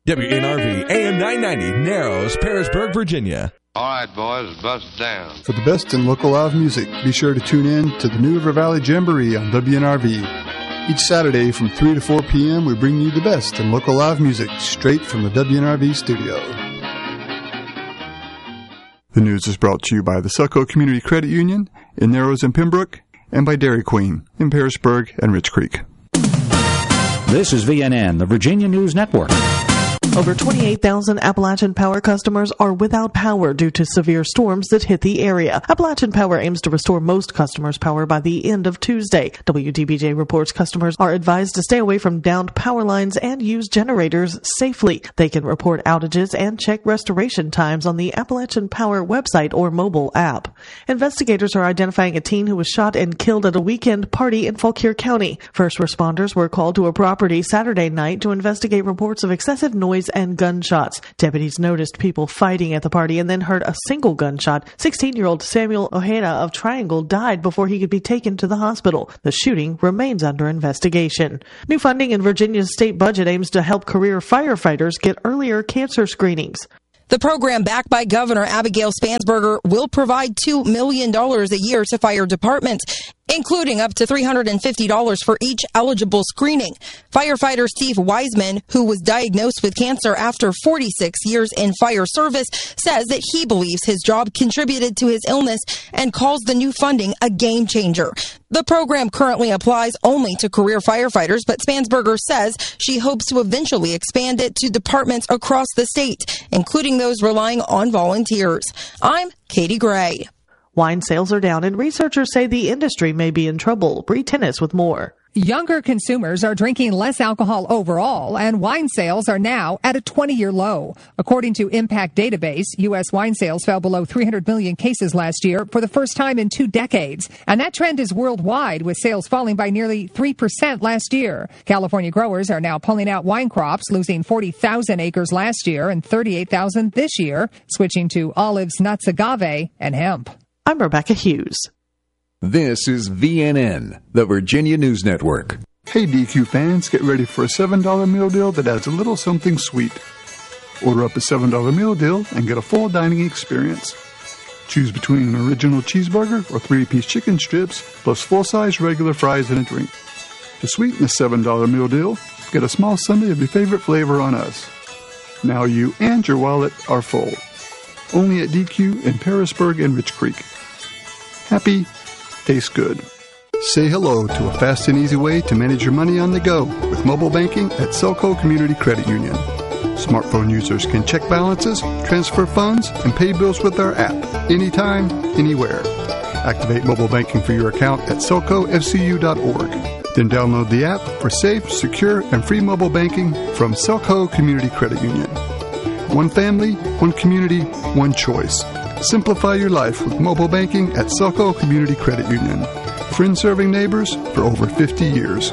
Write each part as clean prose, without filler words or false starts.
WNRV AM 990, Narrows, Pearisburg, Virginia. All right, boys, bust down. For the best in local live music, be sure to tune in to the New River Valley Jamboree on WNRV. Each Saturday from 3 to 4 p.m., we bring you the best in local live music straight from the WNRV studio. The news is brought to you by the Selco Community Credit Union in Narrows and Pembroke, and by Dairy Queen in Pearisburg and Rich Creek. This is VNN, the Virginia News Network. Over 28,000 Appalachian Power customers are without power due to severe storms that hit the area. Appalachian Power aims to restore most customers' power by the end of Tuesday. WDBJ reports customers are advised to stay away from downed power lines and use generators safely. They can report outages and check restoration times on the Appalachian Power website or mobile app. Investigators are identifying a teen who was shot and killed at a weekend party in Fauquier County. First responders were called to a property Saturday night to investigate reports of excessive noise and gunshots. Deputies noticed people fighting at the party and then heard a single gunshot. 16-year-old Samuel Ojeda of Triangle died before he could be taken to the hospital. The shooting remains under investigation. New funding in Virginia's state budget aims to help career firefighters get earlier cancer screenings. The program, backed by Governor Abigail Spansberger, will provide $2 million a year to fire departments, including up to $350 for each eligible screening. Firefighter Steve Wiseman, who was diagnosed with cancer after 46 years in fire service, says that he believes his job contributed to his illness and calls the new funding a game changer. The program currently applies only to career firefighters, but Spansberger says she hopes to eventually expand it to departments across the state, including those relying on volunteers. I'm Katie Gray. Wine sales are down, and researchers say the industry may be in trouble. Bree Tennis with more. Younger consumers are drinking less alcohol overall, and wine sales are now at a 20-year low. According to Impact Database, U.S. wine sales fell below 300 million cases last year for the first time in 2 decades. And that trend is worldwide, with sales falling by nearly 3% last year. California growers are now pulling out wine crops, losing 40,000 acres last year and 38,000 this year, switching to olives, nuts, agave, and hemp. I'm Rebecca Hughes. This is VNN, the Virginia News Network. Hey DQ fans, get ready for a $7 meal deal that adds a little something sweet. Order up a $7 meal deal and get a full dining experience. Choose between an original cheeseburger or 3-piece chicken strips, plus full-size regular fries and a drink. To sweeten the $7 meal deal, get a small sundae of your favorite flavor on us. Now you and your wallet are full. Only at DQ in Pearisburg and Rich Creek. Happy, tastes good. Say hello to a fast and easy way to manage your money on the go with mobile banking at Selco Community Credit Union. Smartphone users can check balances, transfer funds, and pay bills with our app anytime, anywhere. Activate mobile banking for your account at selcofcu.org. Then download the app for safe, secure, and free mobile banking from Selco Community Credit Union. One family, one community, one choice. Simplify your life with mobile banking at Selco Community Credit Union. Friends serving neighbors for over 50 years.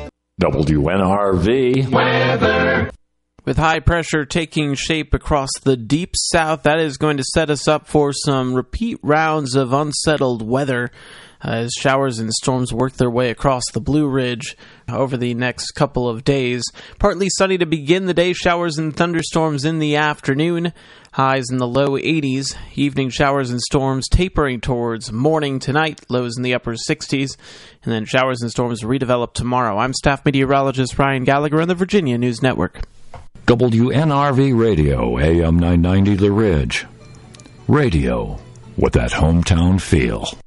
WNRV weather. With high pressure taking shape across the deep south, that is going to set us up for some repeat rounds of unsettled weather as showers and storms work their way across the Blue Ridge over the next couple of days. Partly sunny to begin the day, showers and thunderstorms in the afternoon, highs in the low 80s, evening showers and storms tapering towards morning tonight, lows in the upper 60s, and then showers and storms redevelop tomorrow. I'm staff meteorologist Ryan Gallagher on the Virginia News Network. WNRV Radio, AM 990 The Ridge. Radio with that hometown feel.